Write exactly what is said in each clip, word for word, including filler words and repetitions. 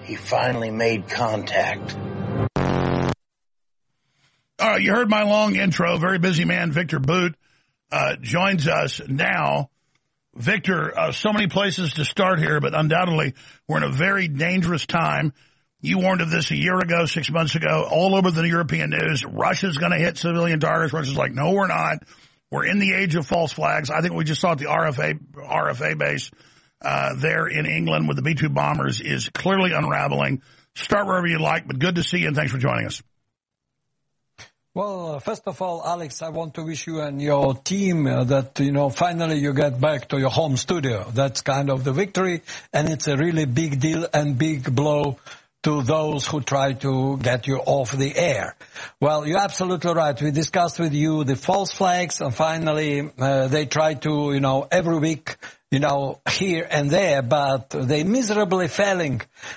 he finally made contact. All right, you heard my long intro. Very busy man, Victor Bout, uh, joins us now. Victor, uh, so many places to start here, but undoubtedly we're in a very dangerous time. You warned of this a year ago, six months ago, all over the European news. Russia's going to hit civilian targets. Russia's like, no, we're not. We're in the age of false flags. I think we just saw at the R F A, R F A base uh, there in England with the B two bombers is clearly unraveling. Start wherever you like, but good to see you, and thanks for joining us. Well, uh, first of all, Alex, I want to wish you and your team uh, that, you know, finally you get back to your home studio. That's kind of the victory, and it's a really big deal and big blow to those who try to get you off the air. Well, you're absolutely right. We discussed with you the false flags, and finally uh, they try to, you know, every week, you know, here and there, but they miserably failing.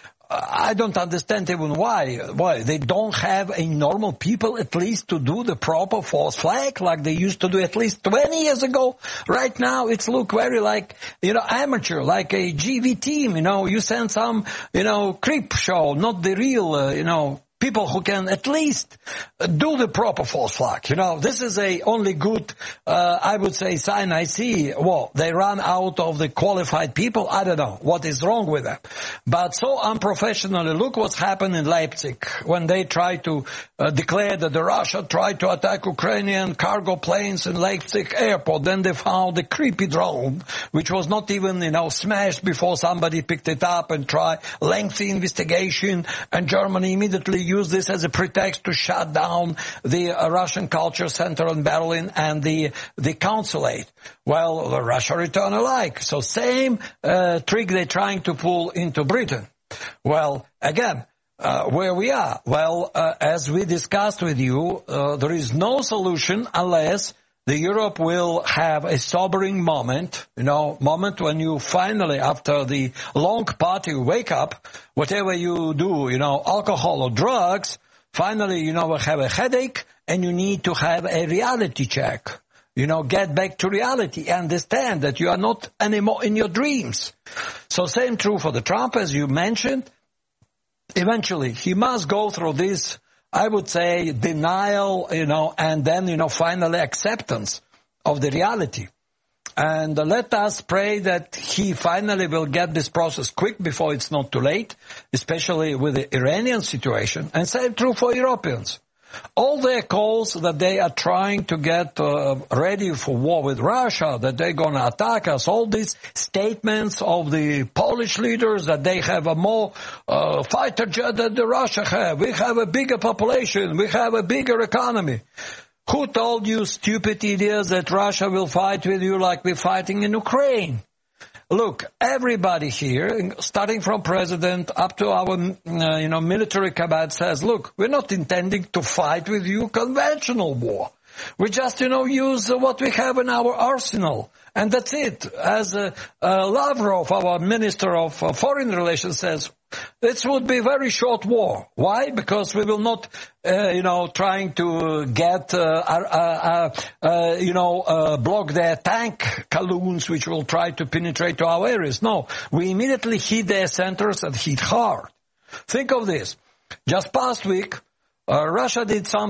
I don't understand even why. Why they don't have a normal people at least to do the proper false flag like they used to do at least twenty years ago. Right now it's look very like, you know, amateur, like a G V team, you know, you send some, you know, creep show, not the real, uh, you know, people who can at least do the proper false flag. You know, this is a only good, uh, I would say, sign I see. Well, they run out of the qualified people. I don't know what is wrong with them. But so unprofessionally, look what's happened in Leipzig when they tried to uh, declare that the Russia tried to attack Ukrainian cargo planes in Leipzig airport. Then they found a creepy drone, which was not even, you know, smashed before somebody picked it up and tried lengthy investigation. And Germany immediately used this as a pretext to shut down the uh, Russian Culture Center in Berlin and the the consulate. Well, the Russia returned alike. So same uh, trick they're trying to pull into Britain. Well, again, uh, where we are? Well, uh, as we discussed with you, uh, there is no solution unless the Europe will have a sobering moment, you know, moment when you finally, after the long party, wake up, whatever you do, you know, alcohol or drugs, finally, you know, have a headache and you need to have a reality check. You know, get back to reality, understand that you are not anymore in your dreams. So same true for the Trump, as you mentioned. Eventually, he must go through this, I would say, denial, you know, and then, you know, finally acceptance of the reality. And uh, let us pray that he finally will get this process quick before it's not too late, especially with the Iranian situation. And same true for Europeans. All their calls that they are trying to get uh, ready for war with Russia, that they're going to attack us, all these statements of the Polish leaders that they have a more uh, fighter jet than the Russia have. We have a bigger population. We have a bigger economy. Who told you, stupid idiots, that Russia will fight with you like we're fighting in Ukraine? Look, everybody here, starting from president up to our, uh, you know, military cabinet says, look, we're not intending to fight with you conventional war. We just, you know, use uh, what we have in our arsenal. And that's it. As uh, uh, Lavrov, our Minister of uh, Foreign Relations, says, this would be a very short war. Why? Because we will not, uh, you know, trying to get, uh, uh, uh, uh, you know, uh, block their tank columns which will try to penetrate to our areas. No, we immediately hit their centers and hit hard. Think of this. Just past week, uh, Russia did something